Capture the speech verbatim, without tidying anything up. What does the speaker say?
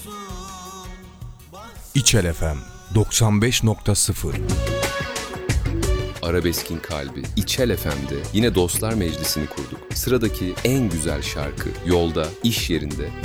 İçel F M doksan beş nokta sıfır. Arabeskin kalbi İçel F M'de yine Dostlar Meclisi'ni kurduk. Sıradaki en güzel şarkı yolda, iş yerinde